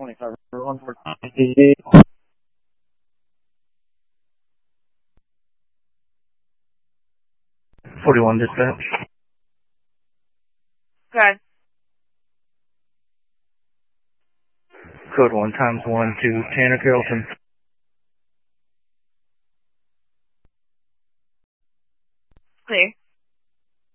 25 1 for TV. 41 dispatch. Good. Code 1 times 1 to Tanner Carrollton.